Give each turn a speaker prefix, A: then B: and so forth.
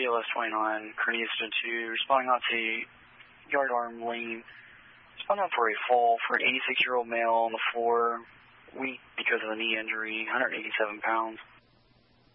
A: BLS 29, Carnegie 2, responding out to Yard Arm Lane. Responding out for a fall for an 86-year-old male on the floor, weak because of a knee injury, 187 pounds.